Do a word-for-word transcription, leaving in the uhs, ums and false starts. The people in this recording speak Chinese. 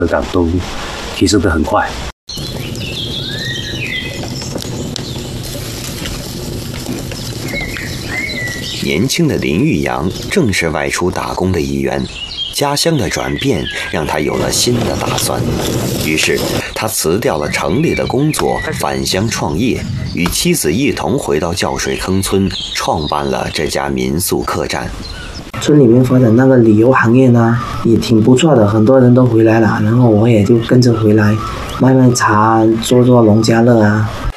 成长都提升得很快。 年轻的林玉阳正是外出打工的一员，家乡的转变让他有了新的打算。于是他辞掉了城里的工作，返乡创业，与妻子一同回到叫水坑村，创办了这家民宿客栈。 村里面发展那个旅游行业呢，也挺不错的，很多人都回来了，然后我也就跟着回来，卖卖茶，做做农家乐啊。